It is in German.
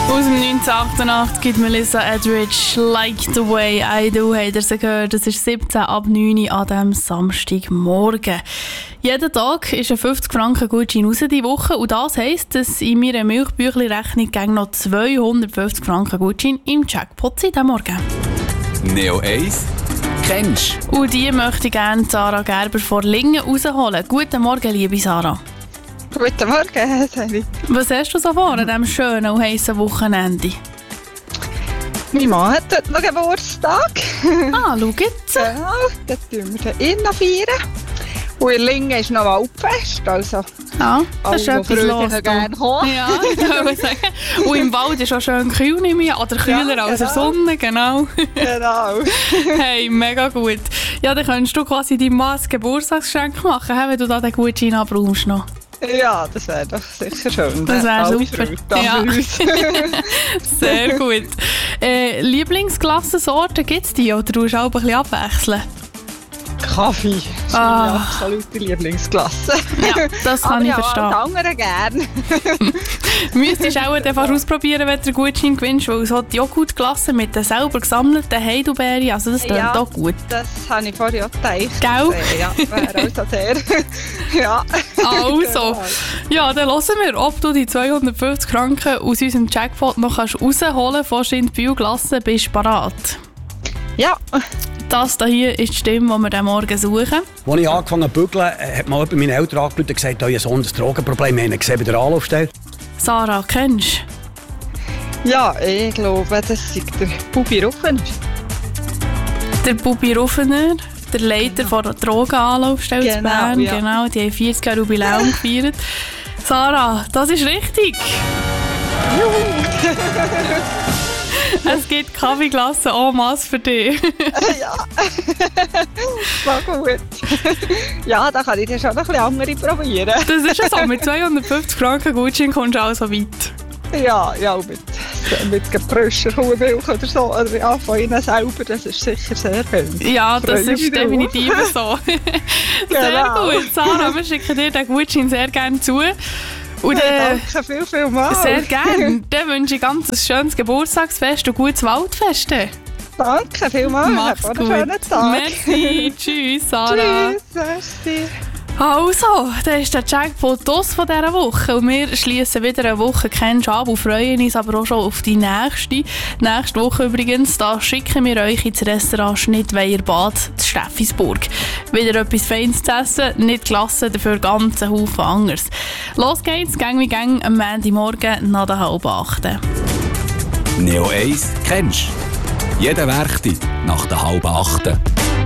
Aus dem 1988 gibt Melissa Etheridge «Like the way I do». Habt ihr sie gehört? Das ist 17 ab 9 Uhr an diesem Samstagmorgen. Jeden Tag ist ein 50-Franken-Gutschein raus diese Woche. Und das heisst, dass in meiner Milchbüchli-Rechnung noch 250 Franken-Gutschein im Jackpot sind diesen Morgen. Neo 1 kennst du? Und die möchte ich gerne Sarah Gerber von Lingen rausholen. Guten Morgen, liebe Sarah. Guten Morgen, Sally. Was hast du so vor an diesem schönen und heissen Wochenende? Mein Mann hat heute noch Geburtstag. Ah, schau jetzt. Genau, dann feiern wir den innen feiern. Und in Lingen ist noch Waldfest, also ja, das ist etwas los. Gerne kommen. Ja, ich würde sagen. Und im Wald ist auch schön kühl, nehme ich an. Oder kühler als in der Sonne, genau. Genau. Hey, mega gut. Ja, dann könntest du quasi deinem Mann ein Geburtstagsgeschenk machen, wenn du da den Gutschein abbrauchst noch. Ja, das wäre doch sicher schön. Das wäre super. Ja. Sehr gut. Lieblingsglassensorten gibt es die oder tust du auch ein bisschen abwechseln? Kaffee ist meine absolute Lieblingsklasse. Ja, das kann ich verstehen. Aber auch andere gerne. Müsstest du auch einfach ausprobieren, wenn du einen Gutschein gewinnst, weil so die Joghurtglasse mit den selber gesammelten Heidelbeeren, also das klingt doch gut. Das habe ich vorher auch gedacht. Gell? Ja, wäre also sehr. Ja. Also, ja, dann hören wir, ob du die 250 Franken aus unserem Jackpot noch rausholen kannst von Schindbühl-Glasse. Bist du bereit? Ja. Das hier ist die Stimme, die wir diesen Morgen suchen. Als ich angefangen habe zu bügeln, hat mal jemand meinen Eltern angerufen und gesagt, euer Sohn hat ein Drogenproblem. Wir haben ihn gesehen bei der Anlaufstelle. Sarah, kennst du? Ja, ich glaube, das ist der Bubi Ruffener. Der Bubi Ruffener, der Leiter von der Drogenanlaufstelle in Bern. Ja. Genau, die haben 40 Jahre Jubiläum gefeiert. Sarah, das ist richtig. Juhu! Es gibt Kaffeeglasse en masse für dich. Ja, war gut. Ja, da kann ich dann schon noch ein bisschen andere probieren. Das ist ja so, mit 250 Franken Gutschein kommst du auch so weit. Ja, mit gefrischer Kuhmilch oder so, oder ja, von ihnen selber, das ist sicher sehr schön. Ja, das ist definitiv so. Sehr gut, Sarah, wir schicken dir den Gutschein sehr gerne zu. Und, danke vielmals. Sehr gerne. Dann wünsche ich ganz ein schönes Geburtstagsfest und gutes Waldfest. Danke vielmals. Mach's gut. Einen schönen Tag. Merci. Tschüss, Sarah. Tschüss, merci. Also, das ist der Jackpot aus von dieser Woche. Und wir schließen wieder eine Woche kennst ab und freuen uns aber auch schon auf die nächste. Nächste Woche übrigens, da schicken wir euch ins Restaurant Schnittweierbad zu Steffisburg. Wieder etwas Feines zu essen, nicht gelassen, dafür ganz einen Haufen anderes. Los geht's, Gang wie Gang, am Montagmorgen nach der 7:30. Neo 1 kennst du? Jeden Werktag nach der 7:30.